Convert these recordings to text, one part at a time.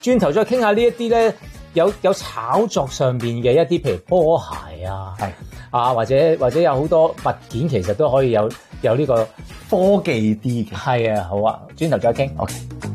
轉頭再傾下呢一啲咧，有炒作上邊嘅一啲，譬如波鞋啊， 係啊，或者有好多物件其實都可以有呢個科技啲嘅。 係啊，好啊，轉頭再傾。 OK。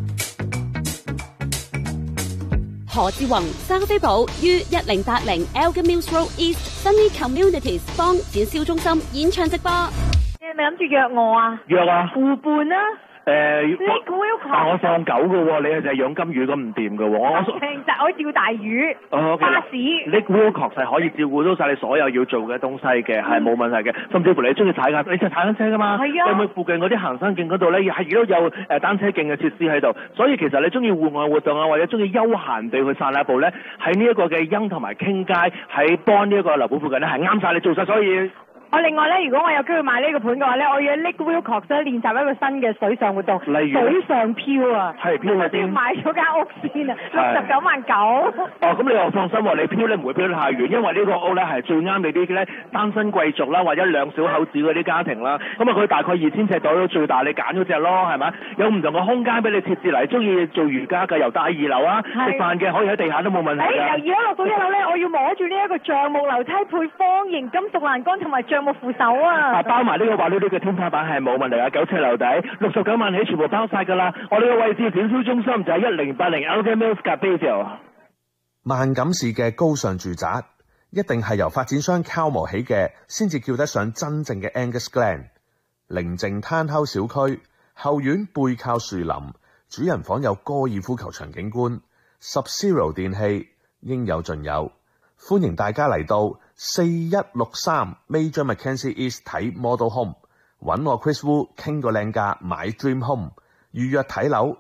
何志宏、莎菲寶於1080 Elgin Mills Road East Sunny Communities 幫展銷中心演唱直播。 你係咪諗住約我啊？ 約啊！ 互伴啊！ 但我放狗嘅喎，你係就係養金魚咁唔掂嘅喎。我就我釣大魚，巴士。 Nick Will 確實可以照顧到晒你所有要做嘅東西嘅，係冇問題嘅。甚至乎你中意踩架，你就踩單車噶嘛。係啊。有冇附近嗰啲行山徑嗰度咧，亦都有單車徑嘅設施喺度。所以其實你中意戶外活動啊，或者中意休閒地去散下步咧，喺呢一個嘅欣同埋傾街喺幫呢一個樓盤附近咧，係啱晒你做晒所以。 我另外咧，如果我有機會買呢個盤嘅話咧，我要 Nick Wilcox 咧練習一個新嘅水上活動， 例如水上漂啊， 係漂喺邊？ 買咗間屋先啊，69.9萬。 哦，咁你又放心喎，你漂咧唔會漂得太遠，因為呢個屋咧係最啱你啲咧單身貴族啦，或者兩小口子嗰啲家庭啦。咁啊，佢大概2000尺度都最大，你揀咗隻咯，係咪？有唔同嘅空間俾你設置嚟，中意做瑜伽嘅由大2樓啊，食飯嘅可以喺地下都冇問題㗎。 由2樓落到1樓咧，我要摸住呢一個橡木樓梯配方形金屬欄杆同埋橡木扶手啊！ 包埋呢個滑溜溜嘅天花板係冇問題啊，9尺樓底，69萬起全部包晒㗎啦。我哋嘅位置展銷中心就係1080 Elgin Mills Cathedral。 萬錦市嘅高尚住宅一定係由發展商敲磨起嘅，先至叫得上真正嘅 Angus Glen。寧靜攤口小區，後院背靠樹林，主人房有高爾夫球場景觀，Sub-Zero 電器應有盡有。歡迎大家嚟到4163 Major Mackenzie East 睇 Model Home， 揾我 Chris Wu 傾個靚價買 Dream Home， 預約睇樓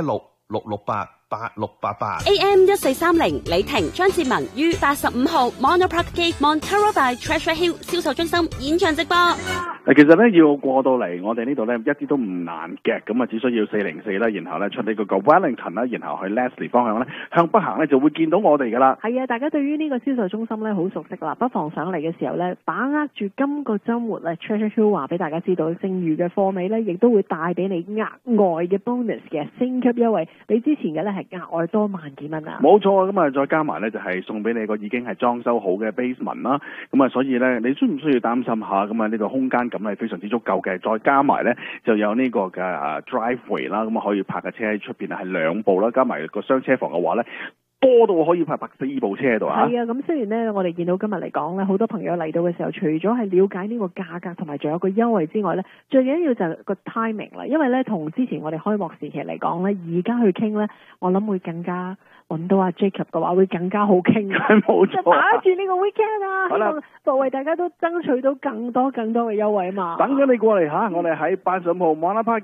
416-668-8688。 AM 1430李婷、張志文於85號 Monopark Gate Montero by Treasure Hill 銷售中心演唱直播。 其實咧要過到嚟我哋呢度咧一啲都唔難嘅，咁啊只需要404啦，然後咧出呢個 Wellington 啦，然後去 Leslie 方向咧向北行咧就會見到我哋噶啦。 係啊，大家對於呢個銷售中心咧好熟悉啦，不妨上嚟嘅時候咧，把握住今個週末咧 Treasure Hill 話俾大家知道，剩餘嘅貨尾咧亦都會帶俾你額外嘅 bonus 嘅升級優惠，你之前嘅咧係額外多萬幾蚊啊。 冇錯，咁啊再加埋咧就係送俾你個已經係裝修好嘅 basement 啦，咁啊所以咧你需唔需要擔心下？咁啊呢個空間咁係非常之足夠嘅，再加埋咧就有呢個嘅driveway 啦，咁啊可以泊嘅車喺出邊係2部啦，加埋個雙車房嘅話咧，多到可以泊4部車喺度啊！ 係啊，咁雖然咧我哋見到今日嚟講咧，好多朋友嚟到嘅時候，除咗係了解呢個價格同埋仲有個優惠之外咧，最緊要就係個 timing 啦，因為咧同之前我哋開幕時期嚟講咧，而家去傾咧，我諗會更加揾到阿 Jacob 嘅話會更加好傾。 冇錯， 打住呢個 weekend 啊， 好啦， 希望為大家都爭取到更多嘅優惠啊嘛！ 等緊你過嚟嚇，我哋喺85號 Monopark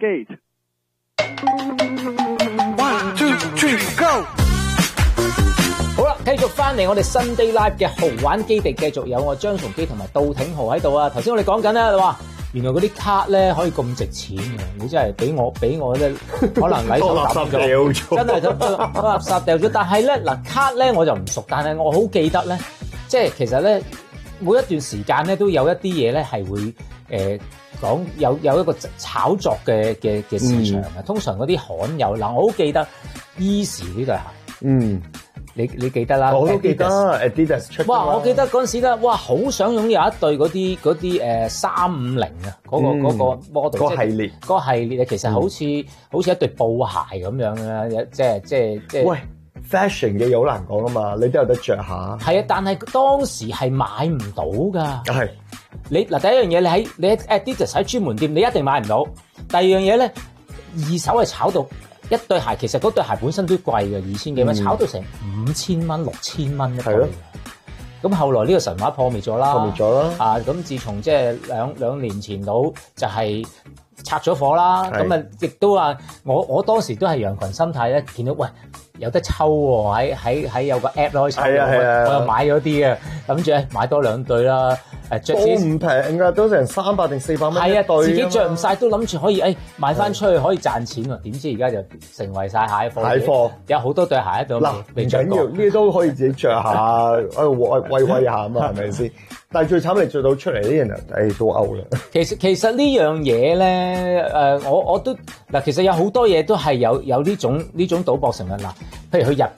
Gate。1 2 3 Go！ 好啦，繼續翻嚟我哋 Sunday Live 嘅豪玩基地，繼續有我張崇基同埋杜挺豪喺度啊！頭先我哋講緊啦，話原來嗰啲卡咧可以咁值錢嘅，你真係俾我咧，可能禮手抌咗，真係抌垃圾掉咗。但係咧嗱，卡咧我就唔熟，但係我好記得咧，即係其實咧每一段時間咧都有一啲嘢咧係會講有一個炒作嘅市場啊。通常嗰啲罕有嗱，我好記得 Yeezy 呢對鞋。你記得啦？ 我都記得 Adidas 出。 哇！我記得嗰陣時咧，哇，好想擁有一對嗰啲350啊，嗰個 model 個系列， 嗰個系列其實好似一對布鞋咁樣嘅，即係。喂 ，fashion 嘅嘢好難講啊嘛，你都有得着下。係啊，但係當時係買唔到㗎。係。你嗱第一樣嘢，你喺 Adidas 喺專門店，你一定買唔到。第二樣嘢咧，二手係炒到。一對鞋其實嗰對鞋本身都貴嘅，2000幾蚊，炒到成5000蚊、6000蚊一對嘅。咁後來呢個神話破滅咗啦。啊，咁自從即係兩年前到就係拆咗火啦。咁啊，亦都話我當時都係羊群心態咧，見到喂有得抽喎，喺有個 app 可以抽，我又買咗啲嘅，諗住買多2對啦。 着都唔平㗎，都成300定400蚊一對。 係啊，自己着唔晒都諗住可以賣翻出去可以賺錢喎，點知而家就成為晒蟹貨。有好多對鞋都未着過。 唔緊要，呢啲都可以自己着下，喂下啊嘛，係咪先？但係最慘你着到出嚟啲人都嘔啦。 其實呢樣嘢咧，我都嗱，其實有好多嘢都係有呢種賭博成分嗱，譬如去日